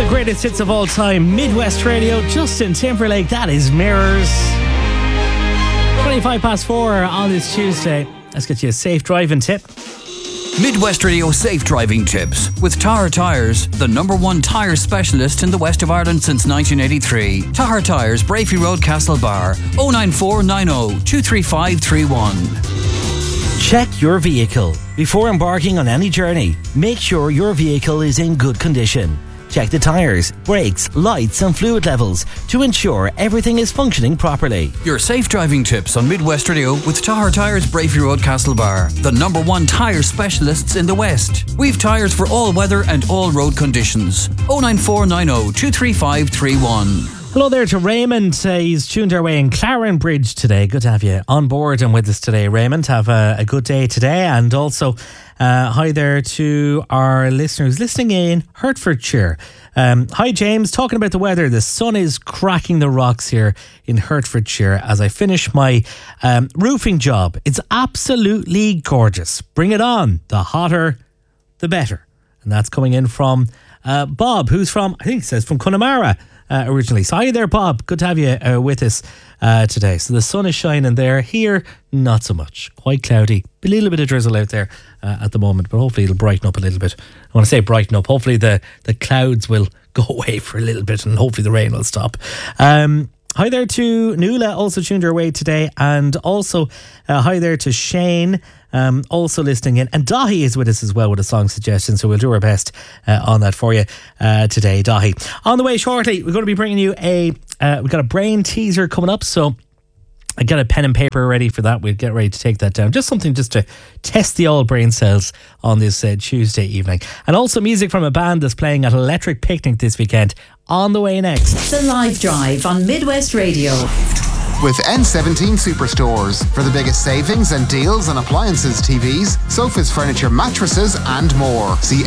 Greatest hits of all time, Midwest Radio, Justin Timberlake, that is Mirrors. 4 on this Tuesday. Let's get you a safe driving tip. Midwest Radio safe driving tips with Tahar Tyres, the #1 tyre specialist in the west of Ireland since 1983. Tahar Tyres, Brafey Road, Castlebar, 09490 23531. Check your vehicle. Before embarking on any journey, make sure your vehicle is in good condition. Check the tyres, brakes, lights and fluid levels to ensure everything is functioning properly. Your safe driving tips on Midwest Radio with Tahar Tyres, Brafey Road, Castlebar, the #1 tyre specialists in the West. We've tyres for all weather and all road conditions. 09490 23531. Hello there to Raymond. He's tuned our way in Clarenbridge today. Good to have you on board and with us today, Raymond. Have a good day today. And also, hi there to our listeners listening in Hertfordshire. Hi, James. Talking about the weather, the sun is cracking the rocks here in Hertfordshire as I finish my roofing job. It's absolutely gorgeous. Bring it on. The hotter, the better. And that's coming in from Bob, who's from, I think it says from Connemara. Originally. So hi there, Bob. Good to have you with us today. So the sun is shining there. Here, not so much. Quite cloudy. A little bit of drizzle out there at the moment, but hopefully it'll brighten up a little bit. I want to say brighten up. Hopefully the clouds will go away for a little bit and hopefully the rain will stop. Hi there to Nuala, also tuned our way today. And also hi there to Shane, also listening in. And Dahi is with us as well with a song suggestion, so we'll do our best on that for you today, Dahi. On the way shortly, we're going to be bringing you we've got a brain teaser coming up, so I got a pen and paper ready for that. We'll get ready to take that down. Just something just to test the old brain cells on this Tuesday evening. And also music from a band that's playing at Electric Picnic this weekend. On the way next. The Live Drive on Midwest Radio. With N17 Superstores for the biggest savings and deals on appliances, TVs, sofas, furniture, mattresses and more. See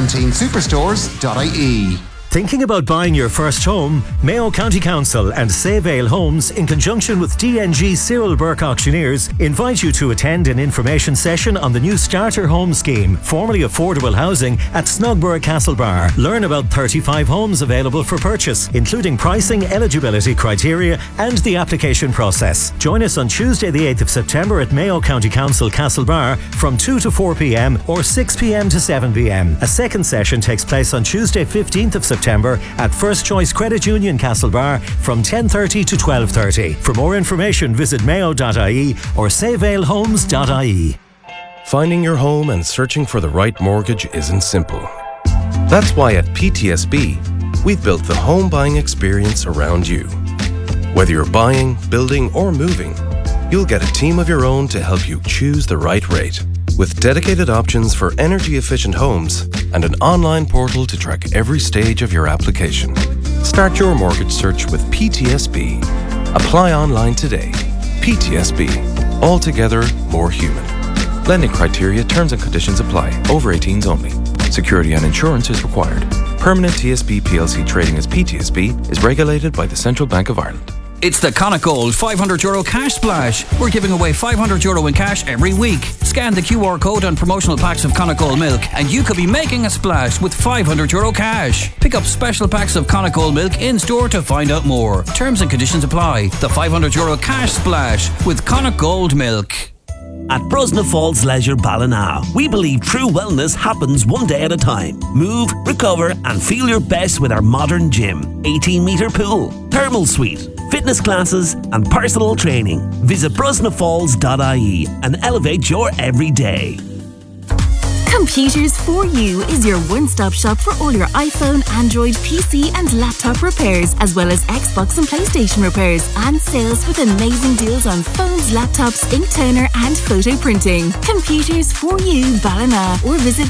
n17superstores.ie. Thinking about buying your first home? Mayo County Council and Save Ale Homes, in conjunction with DNG Cyril Burke Auctioneers, invite you to attend an information session on the new Starter Home Scheme, formerly affordable housing, at Snugborough Castlebar. Learn about 35 homes available for purchase, including pricing, eligibility criteria and the application process. Join us on Tuesday the 8th of September at Mayo County Council Castlebar from 2 to 4 p.m. or 6 p.m. to 7 p.m. A second session takes place on Tuesday 15th of September at First Choice Credit Union Castlebar from 10:30 to 12:30. For more information, visit mayo.ie or savealehomes.ie. Finding your home and searching for the right mortgage isn't simple. That's why at PTSB, we've built the home buying experience around you. Whether you're buying, building, or moving, you'll get a team of your own to help you choose the right rate. With dedicated options for energy-efficient homes and an online portal to track every stage of your application. Start your mortgage search with PTSB. Apply online today. PTSB. Altogether more human. Lending criteria, terms and conditions apply. Over 18s only. Security and insurance is required. Permanent TSB PLC trading as PTSB is regulated by the Central Bank of Ireland. It's the Connacht Gold €500 cash splash. We're giving away €500 in cash every week. Scan the QR code on promotional packs of Connacht Gold milk and you could be making a splash with €500 cash. Pick up special packs of Connacht Gold milk in store to find out more. Terms and conditions apply. The €500 cash splash with Connacht Gold milk. At Brosna Falls Leisure Ballina, we believe true wellness happens one day at a time. Move, recover and feel your best with our modern gym, 18-metre pool, thermal suite, fitness classes and personal training. Visit brosnafalls.ie and elevate your everyday. Computers for You is your one-stop shop for all your iPhone, Android, PC and laptop repairs, as well as Xbox and PlayStation repairs and sales with amazing deals on phones, laptops, ink toner and photo printing. Computers for You Ballina, or visit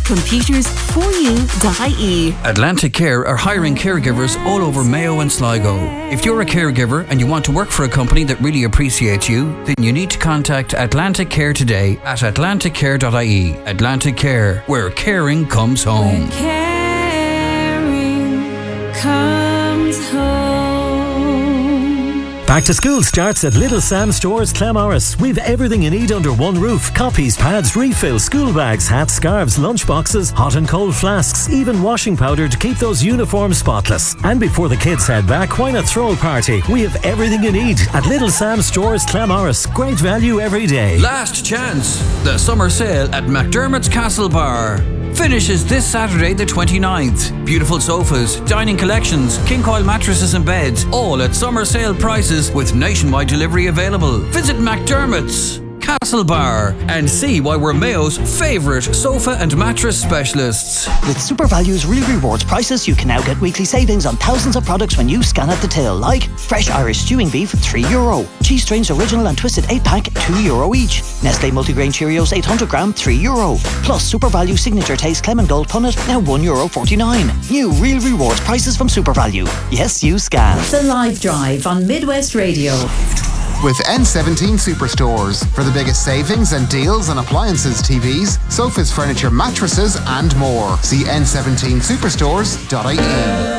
computersforyou.ie. Atlantic Care are hiring caregivers all over Mayo and Sligo. If you're a caregiver and you want to work for a company that really appreciates you, then you need to contact Atlantic Care today at atlanticcare.ie. Atlantic Care, where caring comes home. Where caring comes home. Back to school starts at Little Sam Stores, Clamorris. We've everything you need under one roof. Copies, pads, refills, school bags, hats, scarves, lunch boxes, hot and cold flasks, even washing powder to keep those uniforms spotless. And before the kids head back, why not throw a party? We have everything you need at Little Sam Stores, Clamorris. Great value every day. Last chance. The summer sale at McDermott's Castle Bar finishes this Saturday the 29th. Beautiful sofas, dining collections, king coil mattresses and beds, all at summer sale prices with nationwide delivery available. Visit McDermott's Castle Bar and see why we're Mayo's favourite sofa and mattress specialists. With SuperValue's Real Rewards prices, you can now get weekly savings on thousands of products when you scan at the till, like fresh Irish stewing beef, €3. Cheese Strings Original and Twisted 8-pack, €2 each. Nestle Multigrain Cheerios 800 gram, €3. Plus SuperValue Signature Taste Clement Gold Punnet, now €1.49. New Real Rewards prices from SuperValue. Yes, you scan. The Live Drive on Midwest Radio. With N17 Superstores for the biggest savings and deals on appliances, TVs, sofas, furniture, mattresses and more. See n17superstores.ie.